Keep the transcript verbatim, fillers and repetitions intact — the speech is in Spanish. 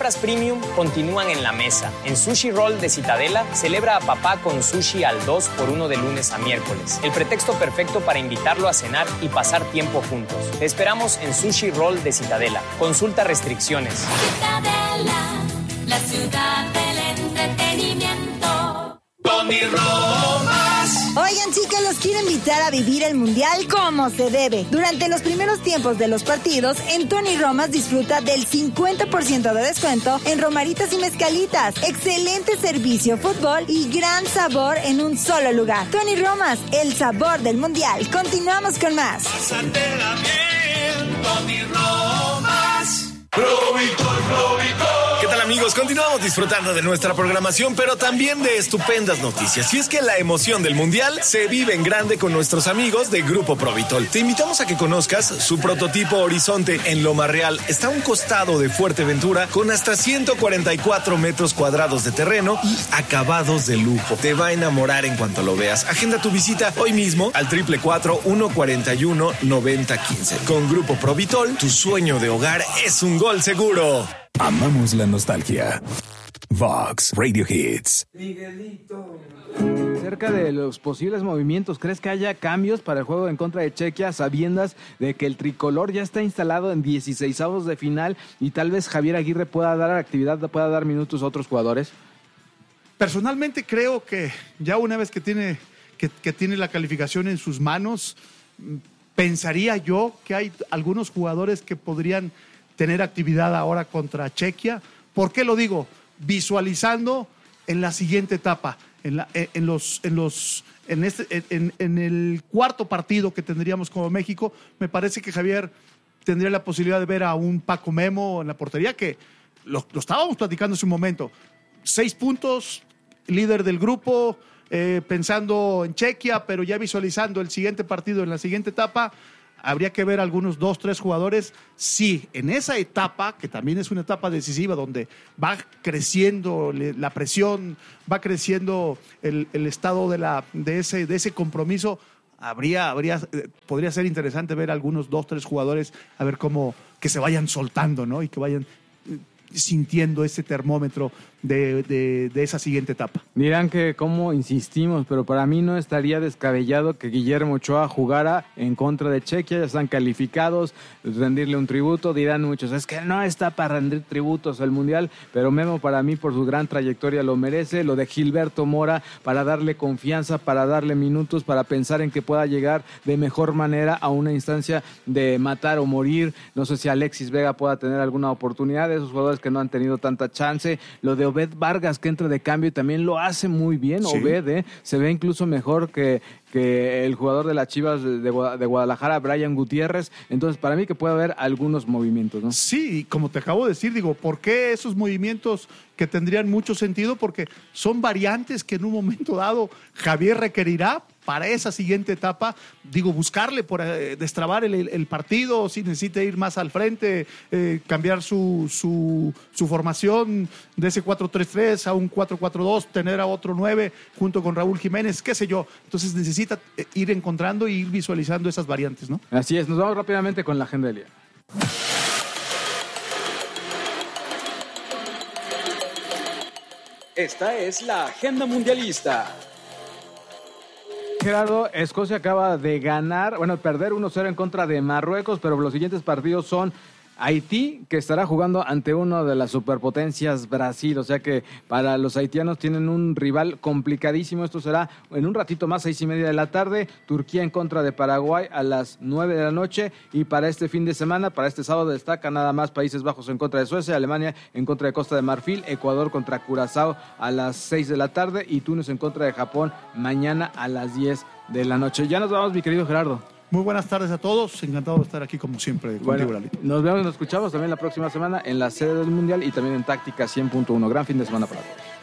compras premium continúan en la mesa. En Sushi Roll de Citadela, celebra a papá con sushi al dos por uno de lunes a miércoles. El pretexto perfecto para invitarlo a cenar y pasar tiempo juntos. Te esperamos en Sushi Roll de Citadela. Consulta restricciones. Citadela, la ciudad del entretenimiento. Tony Romas. Oigan, chicas, los quiero invitar a vivir el Mundial como se debe. Durante los primeros tiempos de los partidos, en Tony Romas disfruta del cincuenta por ciento de descuento en romaritas y mezcalitas. Excelente servicio, fútbol y gran sabor en un solo lugar. Tony Romas, el sabor del Mundial. Continuamos con más. Pásatela bien, Tony Romas. Provitol, Provitol. ¿Qué tal, amigos? Continuamos disfrutando de nuestra programación, pero también de estupendas noticias. Y es que la emoción del Mundial se vive en grande con nuestros amigos de Grupo Provitol. Te invitamos a que conozcas su prototipo Horizonte en Loma Real. Está a un costado de Fuerteventura con hasta ciento cuarenta y cuatro metros cuadrados de terreno y acabados de lujo. Te va a enamorar en cuanto lo veas. Agenda tu visita hoy mismo al triple cuatro, uno cuarenta y uno, noventa quince. Con Grupo Provitol, tu sueño de hogar es un gol seguro. Amamos la nostalgia. Vox Radio Hits. Miguelito. Cerca de los posibles movimientos, ¿crees que haya cambios para el juego en contra de Chequia, sabiendas de que el tricolor ya está instalado en dieciseisavos de final y tal vez Javier Aguirre pueda dar actividad, pueda dar minutos a otros jugadores? Personalmente creo que ya una vez que tiene, que, que tiene la calificación en sus manos, pensaría yo que hay algunos jugadores que podrían tener actividad ahora contra Chequia. ¿Por qué lo digo? Visualizando en la siguiente etapa, en, la, en, los, en, los, en, este, en, en el cuarto partido que tendríamos como México, me parece que Javier tendría la posibilidad de ver a un Paco Memo en la portería, que lo, lo estábamos platicando hace un momento. Seis puntos, líder del grupo, eh, pensando en Chequia, pero ya visualizando el siguiente partido en la siguiente etapa. Habría que ver algunos dos, tres jugadores. Sí, en esa etapa, que también es una etapa decisiva, donde va creciendo la presión, va creciendo el, el estado de, la, de, ese, de ese compromiso, habría, habría, podría ser interesante ver algunos dos, tres jugadores, a ver cómo que se vayan soltando, ¿no? Y que vayan sintiendo ese termómetro de, de, de esa siguiente etapa. Dirán que cómo insistimos, pero para mí no estaría descabellado que Guillermo Ochoa jugara en contra de Chequia. Ya están calificados, rendirle un tributo. Dirán muchos, es que no está para rendir tributos al Mundial, pero Memo para mí por su gran trayectoria lo merece. Lo de Gilberto Mora para darle confianza, para darle minutos, para pensar en que pueda llegar de mejor manera a una instancia de matar o morir. No sé si Alexis Vega pueda tener alguna oportunidad, de esos jugadores que no han tenido tanta chance. Lo de Obed Vargas, que entra de cambio y también lo hace muy bien. Sí. Obed, ¿eh? Se ve incluso mejor que, que el jugador de las Chivas de, de Guadalajara, Brian Gutiérrez. Entonces, para mí que puede haber algunos movimientos, ¿no? Sí, como te acabo de decir, digo, ¿por qué esos movimientos que tendrían mucho sentido? Porque son variantes que en un momento dado Javier requerirá para esa siguiente etapa, digo, buscarle por eh, destrabar el, el partido, si necesita ir más al frente, eh, cambiar su, su, su formación de ese cuatro tres tres a un cuatro cuatro dos, tener a otro nueve junto con Raúl Jiménez, qué sé yo. Entonces necesita ir encontrando y ir visualizando esas variantes, ¿no? Así es, nos vamos rápidamente con la agenda del día. Esta es la agenda mundialista. Gerardo, Escocia acaba de ganar, bueno, perder uno cero en contra de Marruecos, pero los siguientes partidos son Haití, que estará jugando ante uno de las superpotencias, Brasil, o sea que para los haitianos tienen un rival complicadísimo. Esto será en un ratito más, seis y media de la tarde. Turquía en contra de Paraguay a las nueve de la noche, y para este fin de semana, para este sábado, destaca nada más Países Bajos en contra de Suecia, Alemania en contra de Costa de Marfil, Ecuador contra Curazao a las seis de la tarde y Túnez en contra de Japón mañana a las diez de la noche. Ya nos vamos, mi querido Gerardo. Muy buenas tardes a todos, encantado de estar aquí como siempre bueno, contigo, Lalito. Nos vemos y nos escuchamos también la próxima semana en la sede del Mundial y también en Táctica cien punto uno. Gran fin de semana para todos.